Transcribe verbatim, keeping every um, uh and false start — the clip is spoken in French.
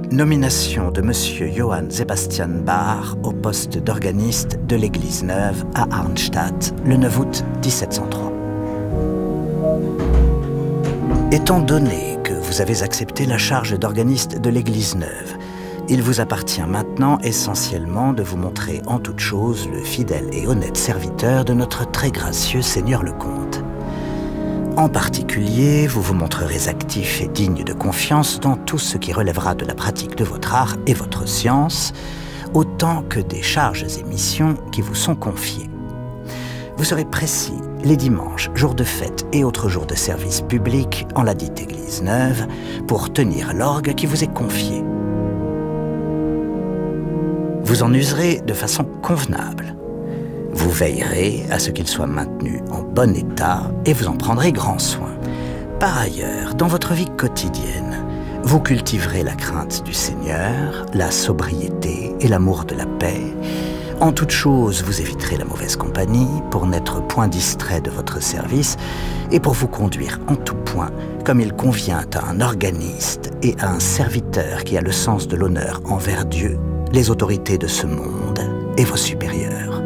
Nomination de Monsieur Johann Sebastian Bach au poste d'organiste de l'Église Neuve à Arnstadt, le neuf août mille sept cent trois. Étant donné que vous avez accepté la charge d'organiste de l'Église Neuve, il vous appartient maintenant essentiellement de vous montrer en toute chose le fidèle et honnête serviteur de notre très gracieux Seigneur le Comte. En particulier, vous vous montrerez actif et digne de confiance dans tout ce qui relèvera de la pratique de votre art et votre science, autant que des charges et missions qui vous sont confiées. Vous serez précis les dimanches, jours de fête et autres jours de service public en la dite Église Neuve pour tenir l'orgue qui vous est confié. Vous en userez de façon convenable. Vous veillerez à ce qu'il soit maintenu en bon état et vous en prendrez grand soin. Par ailleurs, dans votre vie quotidienne, vous cultiverez la crainte du Seigneur, la sobriété et l'amour de la paix. En toute chose, vous éviterez la mauvaise compagnie pour n'être point distrait de votre service et pour vous conduire en tout point comme il convient à un organiste et à un serviteur qui a le sens de l'honneur envers Dieu, les autorités de ce monde et vos supérieurs.